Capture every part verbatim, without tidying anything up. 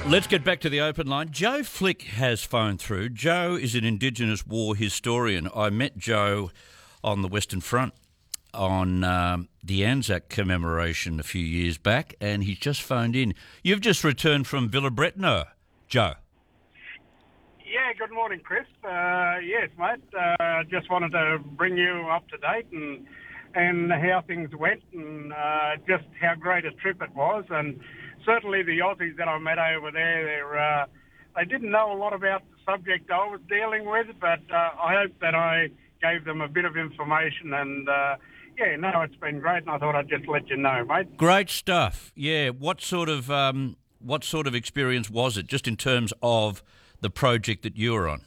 Let's get back to the open line. Joe Flick has phoned through. Joe is an Indigenous war historian. I met Joe on the Western Front on um, the Anzac commemoration a few years back, and he's just phoned in. You've just returned from Villabretna, Joe. Yeah, good morning, Chris. Uh, yes, mate. Uh, just wanted to bring you up to date and and how things went and uh, just how great a trip it was. And certainly the Aussies that I met over there, they're, uh, they didn't know a lot about the subject I was dealing with, but uh, I hope that I gave them a bit of information. And, uh, yeah, no, it's been great, and I thought I'd just let you know, mate. Great stuff. Yeah, what sort of um, what sort of experience was it, just in terms of the project that you were on?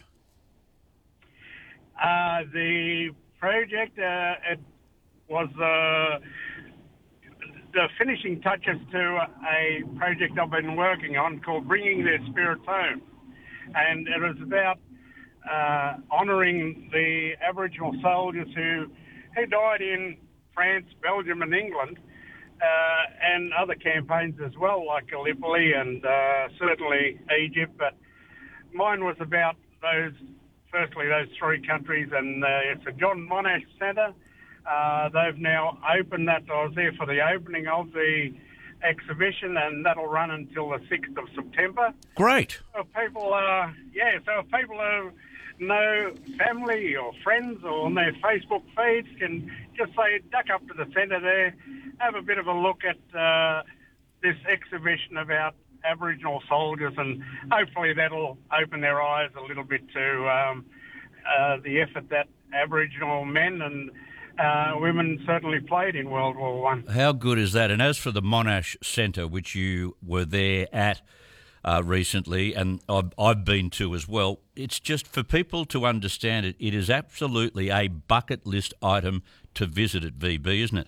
Uh, the project, uh, it was uh, the finishing touches to a project I've been working on called Bringing Their Spirits Home. And it was about uh, honouring the Aboriginal soldiers who, who died in France, Belgium and England, uh, and other campaigns as well, like Gallipoli and uh, certainly Egypt. But mine was about those, firstly, those three countries, and uh, it's a John Monash Centre. Uh, they've now opened that. I was there for the opening of the exhibition, and that'll run until the sixth of September. Great. So if people, uh, yeah, so if people have no family or friends or on their Facebook feeds, can just say, duck up to the centre there, have a bit of a look at uh, this exhibition about Aboriginal soldiers, and hopefully that'll open their eyes a little bit to um, uh, the effort that Aboriginal men and uh, women certainly played in World War One. How good is that? And as for the Monash Centre, which you were there at uh, recently, and I've, I've been to as well, it's just for people to understand it, it is absolutely a bucket list item to visit at V B, isn't it?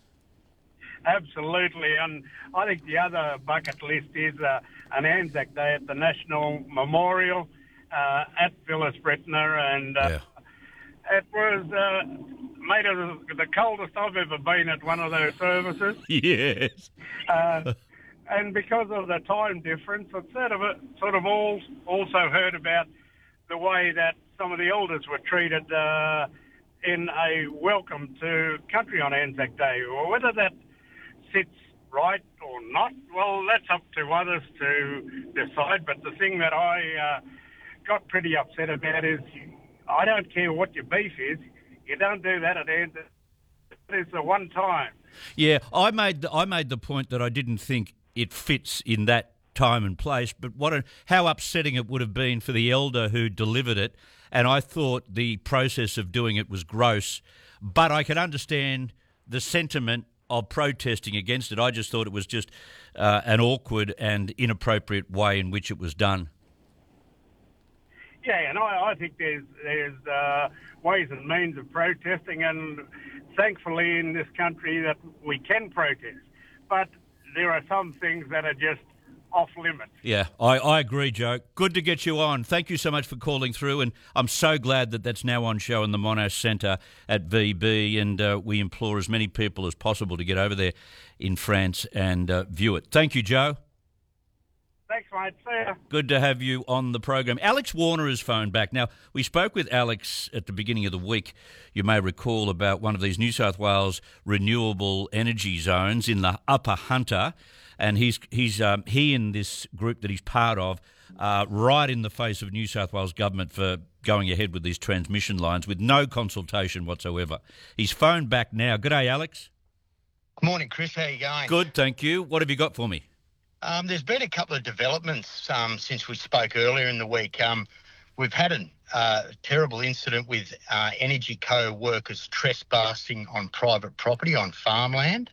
Absolutely, and I think the other bucket list is uh, an Anzac Day at the National Memorial uh, at Villabretna, and uh, yeah. it was uh, made it the coldest I've ever been at one of those services. Yes. Uh, and because of the time difference, I've sort of, sort of all, also heard about the way that some of the elders were treated uh, in a welcome to country on Anzac Day, or whether that sits right or not, well, that's up to others to decide. But the thing that I uh, got pretty upset about is I don't care what your beef is, you don't do that at Anzac. It's the one time. Yeah, I made the, I made the point that I didn't think it fits in that time and place, but what a, how upsetting it would have been for the elder who delivered it, and I thought the process of doing it was gross, but I can understand the sentiment of protesting against it. I just thought it was just uh, an awkward and inappropriate way in which it was done. Yeah, and I, I think there's there's uh, ways and means of protesting, and thankfully in this country that we can protest. But there are some things that are just off limits. Yeah, I, I agree, Joe. Good to get you on. Thank you so much for calling through, and I'm so glad that that's now on show in the Monash Centre at V B, and uh, we implore as many people as possible to get over there in France and uh, view it. Thank you, Joe. Thanks, mate. See ya. Good to have you on the program. Alex Warner has phoned back. Now, we spoke with Alex at the beginning of the week, you may recall, about one of these New South Wales renewable energy zones in the Upper Hunter, and he's he's um, he and this group that he's part of are right in the face of New South Wales government for going ahead with these transmission lines with no consultation whatsoever. He's phoned back now. G'day, Alex. Morning, Chris. How you going? Good, thank you. What have you got for me? Um, there's been a couple of developments um, since we spoke earlier in the week. Um, we've had a uh, terrible incident with uh, Energy Co workers trespassing on private property on farmland.